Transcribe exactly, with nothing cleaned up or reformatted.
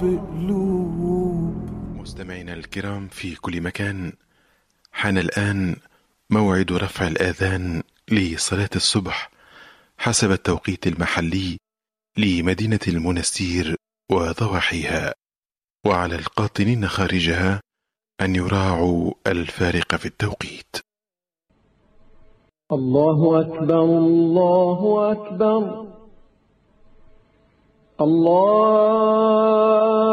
بقلوب. مستمعينا الكرام في كل مكان، حان الآن موعد رفع الآذان لصلاة الصبح حسب التوقيت المحلي لمدينة المنستير وضواحيها، وعلى القاطنين خارجها أن يراعوا الفارق في التوقيت. الله أكبر الله أكبر الله